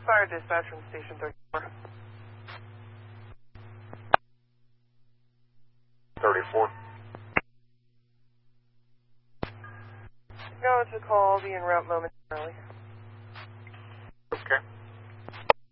Fire dispatch from station 34. 34. Going to call, be en route momentarily. Okay.